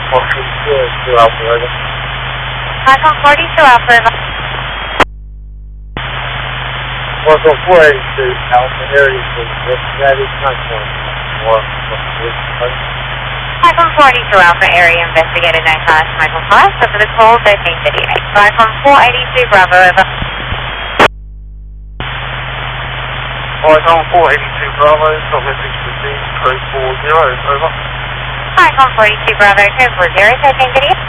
42 Alpha, over. Icon 42 Alpha, over. Icon 482 Alpha, area is investigated, no Icon 42 Alpha, area investigated, no class, Michael 5, so for the call 1338. Icon 482 Bravo, over. Icon 482 Bravo, got message received, code 40, over. Icon 42 Bravo, code 40, 1338.